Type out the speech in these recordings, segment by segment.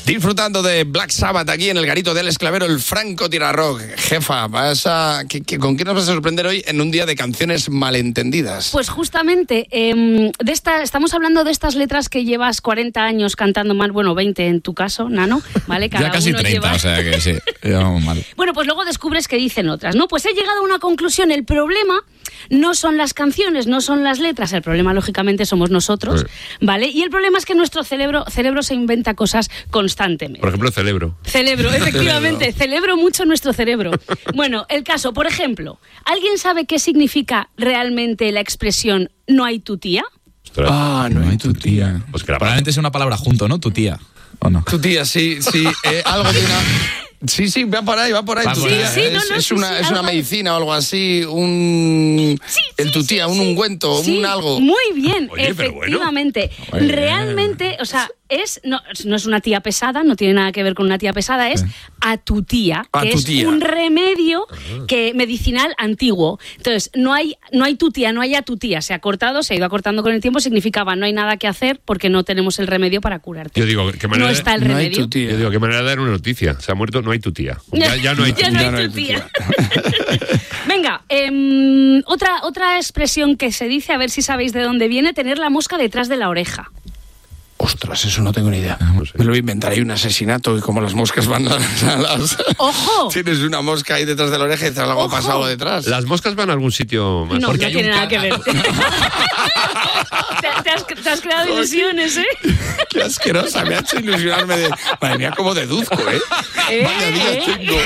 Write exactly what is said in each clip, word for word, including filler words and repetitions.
Disfrutando de Black Sabbath aquí en el garito del Esclavero, el Franco Tirarrock. Jefa, vas a, ¿qué, qué, ¿con qué nos vas a sorprender hoy en un día de canciones malentendidas? Pues justamente, eh, de esta, estamos hablando de estas letras que llevas cuarenta años cantando mal, bueno, veinte en tu caso, Nano, ¿vale? Cada ya casi uno treinta, lleva... o sea que sí, llevamos mal. Bueno, pues luego descubres que dicen otras, ¿no? Pues he llegado a una conclusión, el problema no son las canciones, no son las letras, el problema lógicamente somos nosotros, sí. ¿Vale? Y el problema es que nuestro cerebro, cerebro se inventa cosas constantemente. Por ejemplo, celebro. Celebro, efectivamente, celebro mucho nuestro cerebro. Bueno, el caso, por ejemplo, ¿alguien sabe qué significa realmente la expresión no hay tu tía? Ostras. Ah, no, no hay tu tía. Pues que la probablemente es una palabra junto, ¿no? Tu tía, ¿o no? Tu tía, sí, sí, eh, algo de una... Sí, sí, va por ahí, va por ahí. Va Tu por tía ahí. Sí, sí, no, es, no, es sí, una, sí, es una algo... medicina o algo así, un... Sí, el tu sí, tía, sí, un sí. ungüento, Sí, un algo. Muy bien, Oye, pero bueno. efectivamente. Bueno. Realmente, o sea, es no, no es una tía pesada, no tiene nada que ver con una tía pesada, es Sí. a tu tía, A que tu es tía. un remedio que medicinal antiguo. Entonces, no hay no hay tu tía, no hay a tu tía, se ha cortado, se ha ido acortando con el tiempo, significaba no hay nada que hacer porque no tenemos el remedio para curarte. Yo digo, ¿qué manera No de- está el No hay remedio. tu tía. Yo digo, qué manera de dar una noticia. Se ha muerto, no hay tu tía. Ya, ya no hay tu Ya tía. no hay tu tía. Venga, eh, otra, otra expresión que se dice, a ver si sabéis de dónde viene, tener la mosca detrás de la oreja. Ostras, eso no tengo ni idea. Me lo voy a inventar, hay un asesinato y como las moscas van a las... a las- ¡Ojo! Tienes una mosca ahí detrás de la oreja y te algo Ojo. pasado detrás. Las moscas van a algún sitio más. No, Porque no hay tiene un nada ca- que ver. te, te has, te has creado ilusiones, ¿eh? Qué asquerosa, me ha hecho ilusionarme de... Madre mía, cómo deduzco, ¿eh? ¿Eh? Vaya día ¿Eh? tengo.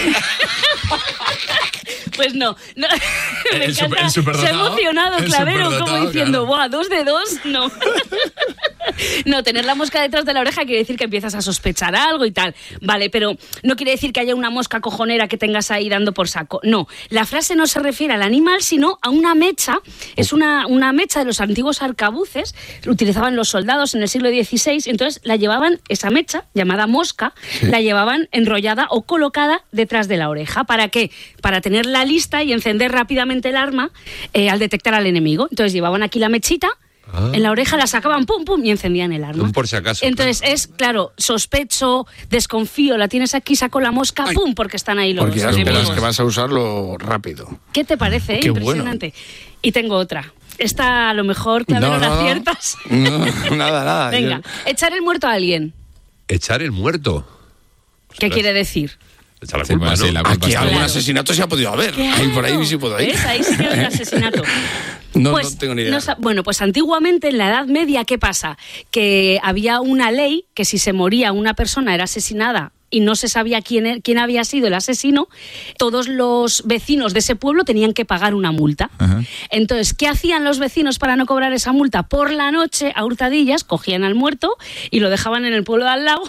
Pues no, no. Me El encanta. super- el superdotado. Se ha emocionado, El Clavero, como superdotado, diciendo, claro. ¡buah, dos de dos! No. No, tener la mosca detrás de la oreja quiere decir que empiezas a sospechar algo y tal. Vale, pero no quiere decir que haya una mosca cojonera que tengas ahí dando por saco. No, la frase no se refiere al animal, sino a una mecha. Es una, una mecha de los antiguos arcabuces. Lo utilizaban los soldados en el siglo dieciséis. Entonces la llevaban, esa mecha, llamada mosca, sí. la llevaban enrollada o colocada detrás de la oreja. ¿Para qué? Para tenerla lista y encender rápidamente el arma eh, al detectar al enemigo. Entonces llevaban aquí la mechita. Ah. En la oreja la sacaban, pum, pum, y encendían el arma. Un por si acaso. Entonces claro. es, claro, sospecho, desconfío, la tienes aquí, saco la mosca, Ay. pum, porque están ahí los porque dos. Porque esperas que vas a usarlo rápido. ¿Qué te parece? Eh? Qué Impresionante. Bueno. Y tengo otra. Esta a lo mejor, no, Clavero, no, la aciertas. No, nada, nada. Venga, Yo... echar el muerto a alguien. ¿Echar el muerto? ¿Qué Ostras. quiere decir? Echar la culpa, sí, ¿no? Sí, la culpa Aquí algún claro. asesinato se ha podido haber. Claro. Ahí por ahí sí puedo ir. ¿Ves? Ahí sí que hay un asesinato. No, pues, no tengo ni idea. No, bueno, pues antiguamente en la Edad Media, ¿qué pasa? Que había una ley que si se moría una persona era asesinada y no se sabía quién, quién había sido el asesino, todos los vecinos de ese pueblo tenían que pagar una multa. Uh-huh. Entonces, ¿qué hacían los vecinos para no cobrar esa multa? Por la noche, a hurtadillas, cogían al muerto y lo dejaban en el pueblo de al lado.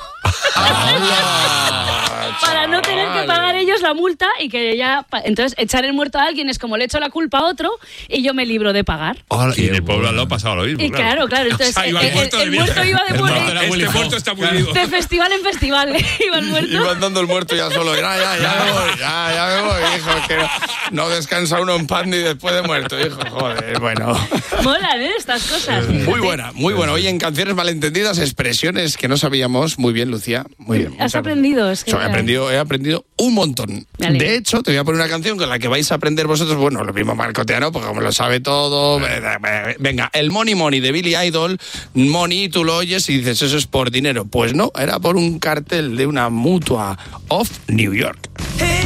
Para no tener que pagar ellos la multa y que ya... Entonces, echar el muerto a alguien es como le echo la culpa a otro y yo me libro de pagar. Hola, y en el pueblo al lado pasaba lo mismo. Y claro, claro. Entonces, o sea, iba el, el, muerto, el, el muerto iba de muerte. Este muerto está muy vivo. De festival en festival iba el muerto. Iban dando el muerto ya solo. Ya, ya, ya me voy, ya, ya me voy, hijo. Que no, no descansa uno en paz ni después de muerto, hijo. Joder, bueno. Molan, ¿eh? Estas cosas. Muy buena, muy buena. Hoy en Canciones Malentendidas, expresiones que no sabíamos. Muy bien, Lucía. Muy bien. Has aprendido. Es que so, he, aprendido he aprendido un montón. De hecho, te voy a poner una canción con la que vais a aprender vosotros. Bueno, lo mismo Marcoteano, porque como lo sabe todo. Venga, el Money Money de Billy Idol. Money, tú lo oyes y dices, eso es por dinero. Pues no, era por un cartel de una mutua of New York. Hey.